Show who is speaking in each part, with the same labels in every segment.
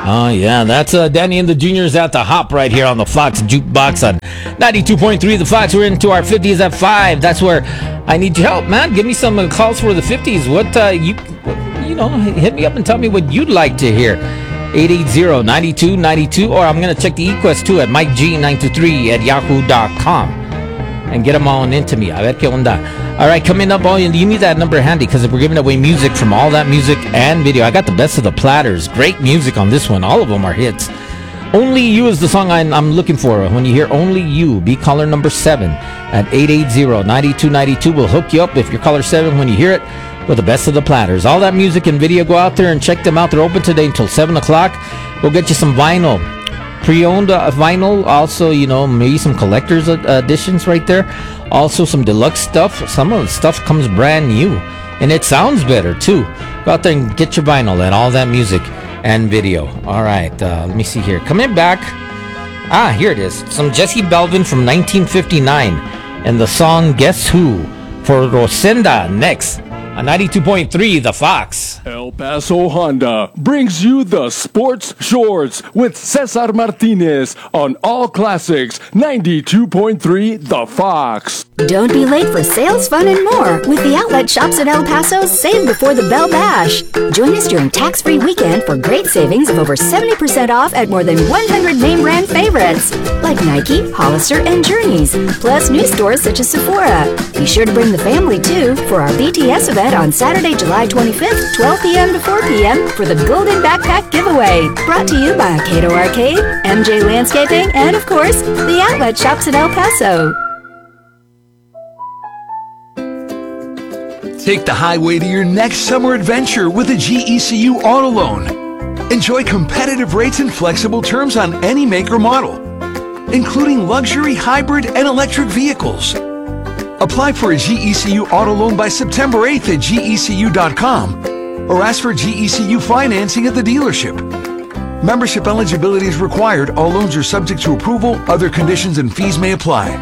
Speaker 1: Oh, yeah, that's Danny and the Juniors at the Hop right here on the Fox Jukebox on 92.3 The Fox. We're into our 50s at 5. That's where I need your help, man. Give me some calls for the 50s. Hit me up and tell me what you'd like to hear. 880-9292, or I'm going to check the eQuest too at MikeG923 at yahoo.com and get them on into me. A ver qué onda. All right, coming up, you need that number handy because we're giving away music from All That Music and video. I got the best of the platters. Great music on this one. All of them are hits. Only You is the song I'm looking for. When you hear Only You, be caller number 7 at 880-9292. We'll hook you up if you're caller 7 when you hear it with the best of the platters. All That Music and video. Go out there and check them out. They're open today until 7 o'clock. We'll get you some vinyl. Pre-owned vinyl, also, maybe some collector's editions right there. Also some deluxe stuff. Some of the stuff comes brand new, and it sounds better too. Go out there and get your vinyl and All That Music and video. All right, let me see here. Coming back, here it is. Some Jesse Belvin from 1959, and the song "Guess Who" for Rosenda next. On 92.3, The Fox.
Speaker 2: El Paso Honda brings you the Sports Shorts with Cesar Martinez on All Classics 92.3 The Fox.
Speaker 3: Don't be late for sales, fun, and more with the outlet shops in El Paso. Save before the Bell Bash. Join us during tax-free weekend for great savings of over 70% off at more than 100 name brand favorites like Nike, Hollister, and Journeys, plus new stores such as Sephora. Be sure to bring the family too for our BTS event on Saturday, July 25th, 12 p.m. to 4 p.m. for the Golden Backpack Giveaway. Brought to you by Cato Arcade, MJ Landscaping, and of course, the outlet shops in El Paso.
Speaker 4: Take the highway to your next summer adventure with a GECU auto loan. Enjoy competitive rates and flexible terms on any make or model, including luxury, hybrid, and electric vehicles. Apply for a GECU auto loan by September 8th at GECU.com or ask for GECU financing at the dealership. Membership eligibility is required. All loans are subject to approval. Other conditions and fees may apply.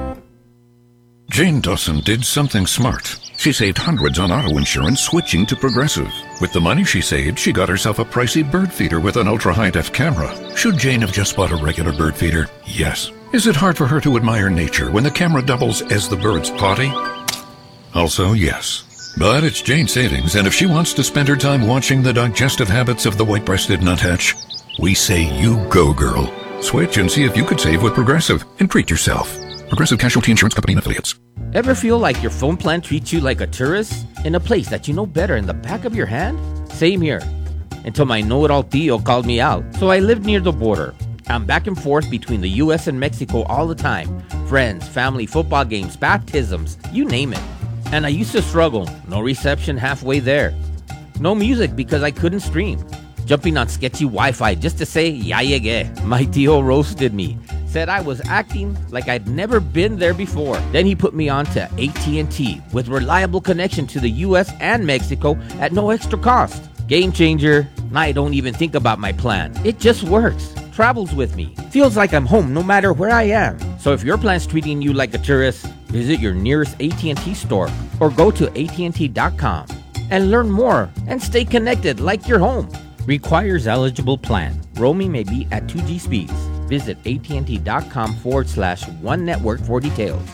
Speaker 5: Jane Dawson did something smart. She saved hundreds on auto insurance switching to Progressive. With the money she saved, she got herself a pricey bird feeder with an ultra-high-def camera. Should Jane have just bought a regular bird feeder? Yes. Is it hard for her to admire nature when the camera doubles as the bird's potty? Also, yes. But it's Jane's savings, and if she wants to spend her time watching the digestive habits of the white-breasted nuthatch, we say you go, girl. Switch and see if you could save with Progressive and treat yourself. Progressive Casualty Insurance Company and Affiliates.
Speaker 1: Ever feel like your phone plan treats you like a tourist in a place that you know better in the back of your hand? Same here. Until my know-it-all Tio called me out. So I lived near the border. I'm back and forth between the U.S. and Mexico all the time. Friends, family, football games, baptisms, you name it. And I used to struggle. No reception halfway there. No music because I couldn't stream. Jumping on sketchy Wi-Fi just to say, ya llegué. My Tio roasted me. Said I was acting like I'd never been there before. Then he put me on to AT&T with reliable connection to the U.S. and Mexico at no extra cost. Game changer. I don't even think about my plan. It just works. Travels with me. Feels like I'm home no matter where I am. So if your plan's treating you like a tourist, visit your nearest AT&T store or go to AT&T.com and learn more and stay connected like you're home. Requires eligible plan. Roaming may be at 2G speeds. Visit AT&T.com/One Network for details.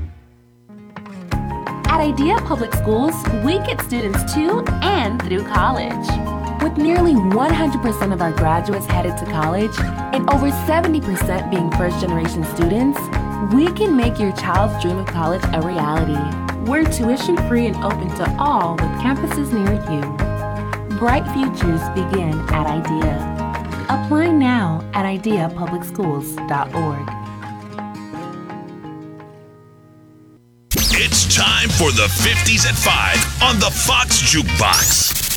Speaker 6: At Idea Public Schools, we get students to and through college. With nearly 100% of our graduates headed to college and over 70% being first-generation students, we can make your child's dream of college a reality. We're tuition-free and open to all with campuses near you. Bright futures begin at Idea. Apply now at ideapublicschools.org.
Speaker 7: It's time for the 50s at 5 on the Fox Jukebox.